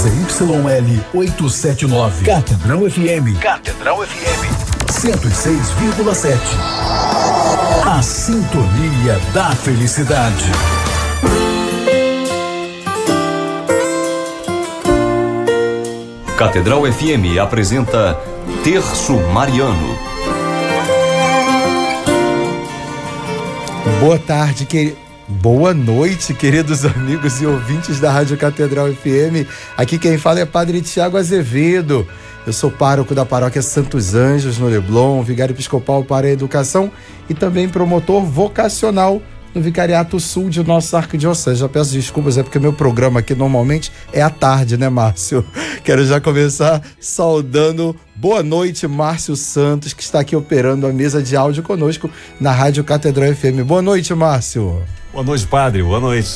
ZYL 879. Catedral FM. Catedral FM 106,7. A sintonia da felicidade. Catedral FM apresenta Terço Mariano. Boa tarde, boa noite, queridos amigos e ouvintes da Rádio Catedral FM. Aqui quem fala é Padre Tiago Azevedo. Eu sou pároco da paróquia Santos Anjos, no Leblon, vigário episcopal para a educação e também promotor vocacional no Vicariato Sul de nossa arquidiocese. Já peço desculpas, é porque meu programa aqui normalmente é à tarde, né, Márcio? Quero já começar saudando. Boa noite, Márcio Santos, que está aqui operando a mesa de áudio conosco na Rádio Catedral FM. Boa noite, Márcio. Boa noite, padre. Boa noite.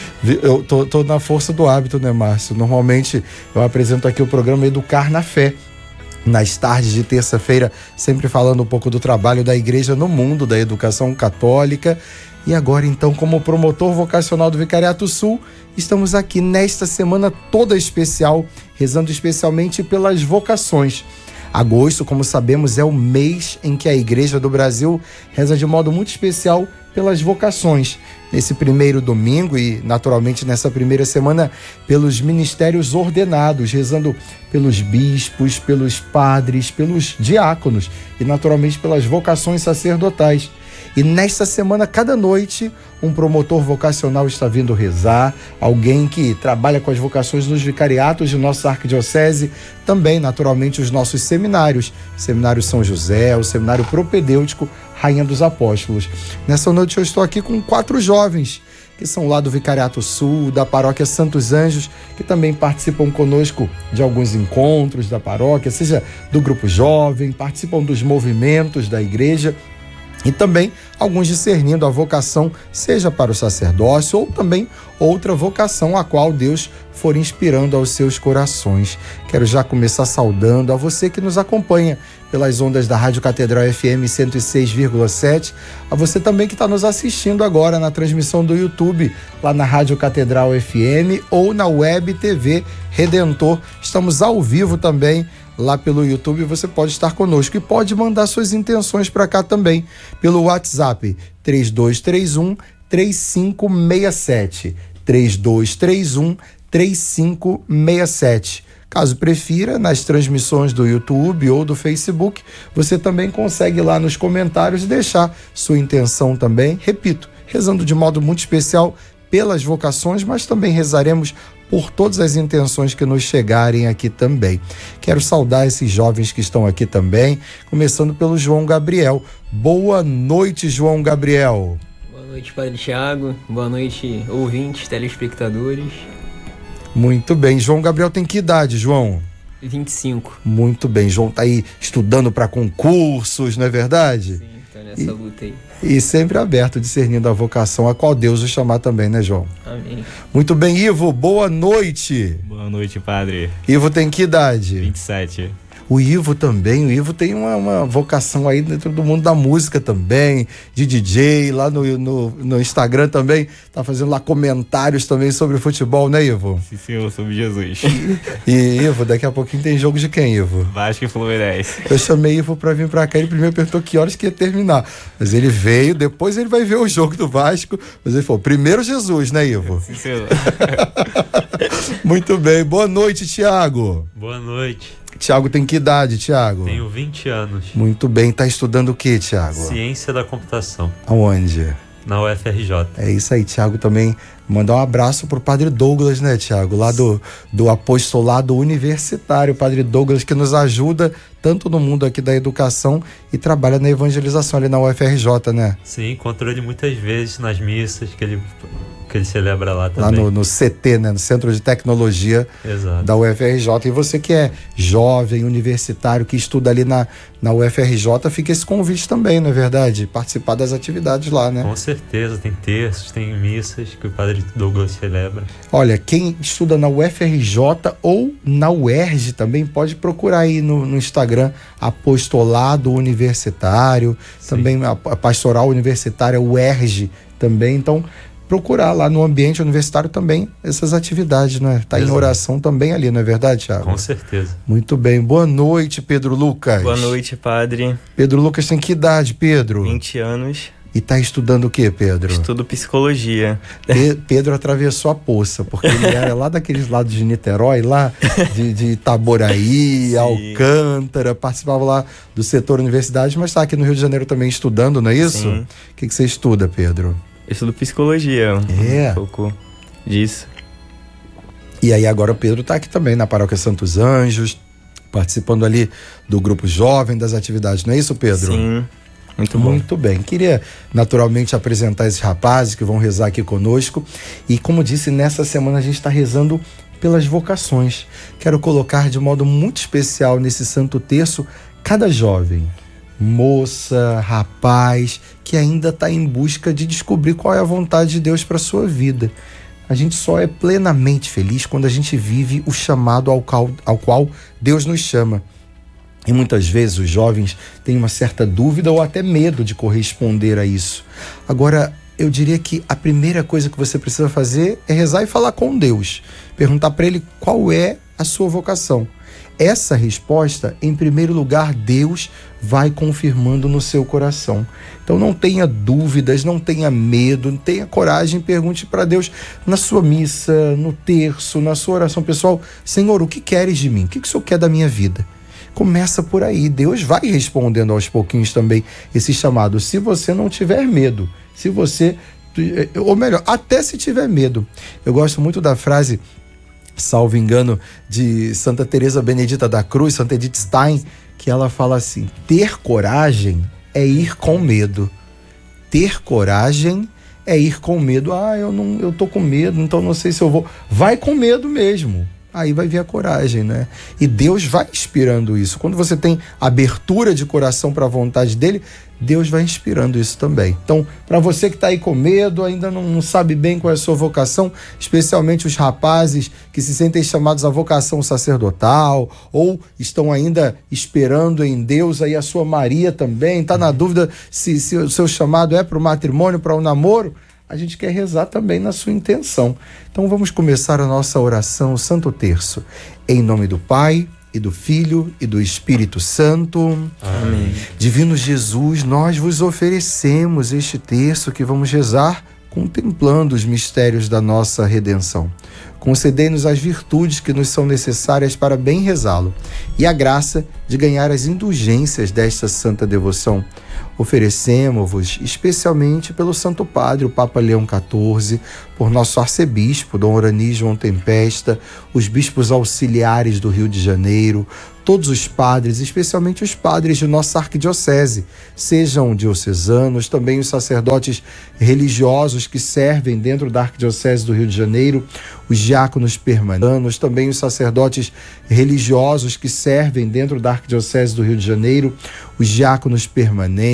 Eu tô na força do hábito, né, Márcio? Normalmente eu apresento aqui o programa Educar na Fé, nas tardes de terça-feira, sempre falando um pouco do trabalho da igreja no mundo da educação católica. E agora, então, como promotor vocacional do Vicariato Sul, estamos aqui nesta semana toda especial, rezando especialmente pelas vocações. Agosto, como sabemos, é o mês em que a Igreja do Brasil reza de modo muito especial pelas vocações. Nesse primeiro domingo e, naturalmente, nessa primeira semana, pelos ministérios ordenados, rezando pelos bispos, pelos padres, pelos diáconos e, naturalmente, pelas vocações sacerdotais. E nesta semana, cada noite, um promotor vocacional está vindo rezar, alguém que trabalha com as vocações nos vicariatos de nossa arquidiocese, também, naturalmente, os nossos seminários, Seminário São José, o Seminário Propedêutico Rainha dos Apóstolos. Nessa noite eu estou aqui com 4 jovens, que são lá do Vicariato Sul, da paróquia Santos Anjos, que também participam conosco de alguns encontros da paróquia, seja do grupo jovem, participam dos movimentos da igreja, e também alguns discernindo a vocação, seja para o sacerdócio ou também outra vocação a qual Deus for inspirando aos seus corações. Quero já começar saudando a você que nos acompanha pelas ondas da Rádio Catedral FM 106,7, a você também que está nos assistindo agora na transmissão do YouTube, lá na Rádio Catedral FM ou na Web TV Redentor. Estamos ao vivo também lá pelo YouTube, você pode estar conosco e pode mandar suas intenções para cá também, pelo WhatsApp 3231-3567, 3231-3567. Caso prefira, nas transmissões do YouTube ou do Facebook, você também consegue lá nos comentários deixar sua intenção também, repito, rezando de modo muito especial pelas vocações, mas também rezaremos por todas as intenções que nos chegarem aqui também. Quero saudar esses jovens que estão aqui também, começando pelo João Gabriel. Boa noite, João Gabriel. Boa noite, Padre Tiago. Boa noite, ouvintes, telespectadores. Muito bem. João Gabriel tem que idade, João? 25. Muito bem. João tá aí estudando para concursos, não é verdade? Sim, tô nessa luta aí. E sempre aberto, discernindo a vocação a qual Deus o chamar também, né, João? Amém. Muito bem, Ivo, boa noite. Boa noite, padre. Ivo tem que idade? 27. O Ivo também, o Ivo tem uma vocação aí dentro do mundo da música também, de DJ, lá no Instagram também, tá fazendo lá comentários também sobre futebol, né, Ivo? Sim, senhor, sobre Jesus. E Ivo, daqui a pouquinho tem jogo de quem, Ivo? Vasco e Fluminense. Eu chamei Ivo pra vir pra cá, ele primeiro perguntou que horas que ia terminar, mas ele veio, depois ele vai ver o jogo do Vasco, mas ele falou, primeiro Jesus, né, Ivo? Sim, senhor. Muito bem, boa noite, Tiago. Boa noite. Tiago tem que idade, Tiago? Tenho 20 anos. Muito bem, tá estudando o que, Tiago? Ciência da computação. Aonde? Na UFRJ. É isso aí, Tiago também. Mandar um abraço pro Padre Douglas, né, Tiago? Lá do apostolado universitário, Padre Douglas, que nos ajuda tanto no mundo aqui da educação e trabalha na evangelização ali na UFRJ, né? Sim, encontro ele muitas vezes nas missas que ele celebra lá também. Lá no CT, né? No Centro de Tecnologia. Exato. Da UFRJ. E você que é jovem, universitário, que estuda ali na UFRJ, fica esse convite também, não é verdade? Participar das atividades lá, né? Com certeza, tem terços, tem missas que o Padre Douglas celebra. Olha, quem estuda na UFRJ ou na UERJ também pode procurar aí no Instagram Apostolado Universitário, sim. Também a Pastoral Universitária UERJ também. Então, procurar lá no ambiente universitário também essas atividades, né? Tá em oração também ali, não é verdade, Thiago? Com certeza. Muito bem. Boa noite, Pedro Lucas. Boa noite, padre. Pedro Lucas tem que idade, Pedro? 20 anos. E tá estudando o quê, Pedro? Estudo psicologia. Pedro atravessou a poça, porque ele era lá daqueles lados de Niterói, lá de Itaboraí, Alcântara, participava lá do setor universidade, mas tá aqui no Rio de Janeiro também estudando, não é isso? Sim. O que você estuda, Pedro? Eu estudo psicologia. Um pouco disso. E aí agora o Pedro tá aqui também na Paróquia Santos Anjos, participando ali do grupo jovem, das atividades, não é isso, Pedro? Sim. Muito bom. Muito bem. Queria naturalmente apresentar esses rapazes que vão rezar aqui conosco. E como disse, nessa semana a gente está rezando pelas vocações. Quero colocar de modo muito especial nesse Santo Terço cada jovem, moça, rapaz, que ainda está em busca de descobrir qual é a vontade de Deus para a sua vida. A gente só é plenamente feliz quando a gente vive o chamado ao qual Deus nos chama. E muitas vezes os jovens têm uma certa dúvida ou até medo de corresponder a isso. Agora, eu diria que a primeira coisa que você precisa fazer é rezar e falar com Deus. Perguntar para Ele qual é a sua vocação. Essa resposta, em primeiro lugar, Deus vai confirmando no seu coração. Então não tenha dúvidas, não tenha medo, tenha coragem, pergunte para Deus na sua missa, no terço, na sua oração pessoal. Senhor, o que queres de mim? O que o Senhor quer da minha vida? Começa por aí, Deus vai respondendo aos pouquinhos também esse chamado, se você não tiver medo, se você, ou melhor, até se tiver medo. Eu gosto muito da frase, salvo engano, de Santa Teresa Benedita da Cruz, Santa Edith Stein, que ela fala assim: ter coragem é ir com medo. Ter coragem é ir com medo. Eu tô com medo, então não sei se eu vou. Vai com medo mesmo. Aí vai vir a coragem, né? E Deus vai inspirando isso. Quando você tem abertura de coração para a vontade dele, Deus vai inspirando isso também. Então, para você que está aí com medo, ainda não sabe bem qual é a sua vocação, especialmente os rapazes que se sentem chamados à vocação sacerdotal, ou estão ainda esperando em Deus, aí a sua Maria também, está na dúvida se o seu chamado é para o matrimônio, para o namoro, a gente quer rezar também na sua intenção. Então vamos começar a nossa oração, o Santo Terço. Em nome do Pai, e do Filho, e do Espírito Santo. Amém. Divino Jesus, nós vos oferecemos este terço que vamos rezar contemplando os mistérios da nossa redenção. Concedei-nos as virtudes que nos são necessárias para bem rezá-lo e a graça de ganhar as indulgências desta santa devoção. Oferecemos-vos especialmente pelo Santo Padre, o Papa Leão XIV, por nosso arcebispo, Dom Orani João Tempesta, os bispos auxiliares do Rio de Janeiro, todos os padres, especialmente os padres de nossa arquidiocese, sejam diocesanos, também os sacerdotes religiosos que servem dentro da arquidiocese do Rio de Janeiro, os diáconos permanentes, também os sacerdotes religiosos que servem dentro da arquidiocese do Rio de Janeiro, os diáconos permanentes,